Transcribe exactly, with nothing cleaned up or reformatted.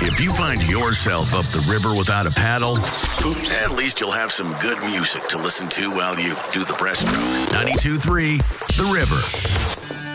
If you find yourself up the river without a paddle, oops, at least you'll have some good music to listen to while you do the breaststroke. ninety-two point three The River.